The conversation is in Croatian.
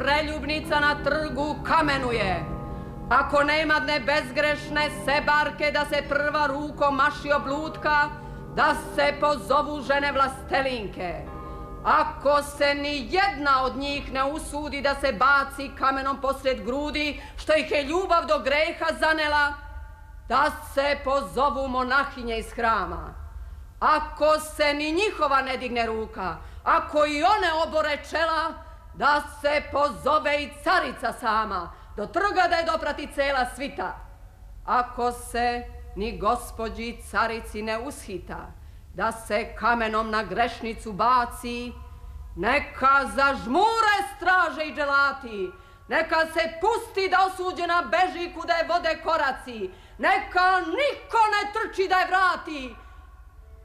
preljubnica na trgu kamenuje. Ako nema dne bezgrešne sebarke da se prva rukom maši oblutka, da se pozovu žene vlastelinke. Ako se ni jedna od njih ne usudi da se baci kamenom posred grudi, što ih je ljubav do greha zanela, da se pozovu monahinje iz hrama. Ako se ni njihova ne digne ruka, ako i one obore čela, da se pozove i carica sama, do trga da je doprati cela svita. Ako se ni gospođi carici ne ushita, da se kamenom na grešnicu baci, neka zažmure straže i dželati, neka se pusti da osuđena beži kuda je vode koraci, neka niko ne trči da je vrati,